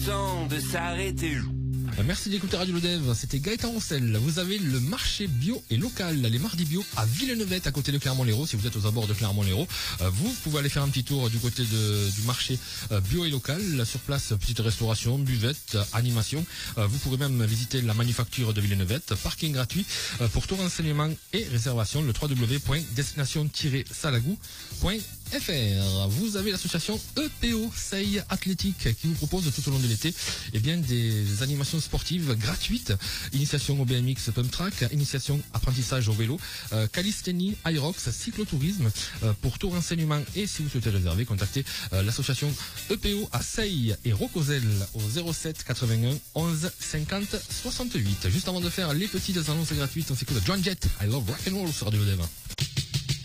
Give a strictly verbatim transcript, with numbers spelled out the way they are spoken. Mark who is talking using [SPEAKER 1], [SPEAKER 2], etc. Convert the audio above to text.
[SPEAKER 1] Temps de s'arrêter.
[SPEAKER 2] Merci d'écouter Radio Le Dev, c'était Gaëtan Roussel. Vous avez le marché bio et local, les mardis bio à Villeneuve, à côté de Clermont-Lérault. Si vous êtes aux abords de Clermont-Lérault, vous pouvez aller faire un petit tour du côté de, du marché bio et local. Sur place, petite restauration, buvette, animation. Vous pourrez même visiter la manufacture de Villeneuve, parking gratuit. Pour tout renseignement et réservation, le w w w point destination tiret salagou point f r. Vous avez l'association E P O Seille Athlétique qui vous propose tout au long de l'été eh bien des animations sportives gratuites, initiation au B M X pump track, initiation apprentissage au vélo, euh, calisthénie, aerox, cyclotourisme. Euh, pour tout renseignement et si vous souhaitez réserver, contactez euh, l'association E P O à Seille et Rocosel au zéro sept quatre-vingt-un onze cinquante soixante-huit. Juste avant de faire les petites annonces gratuites, on s'écoute John Jett, I Love Rock and Roll sur Radio Dev.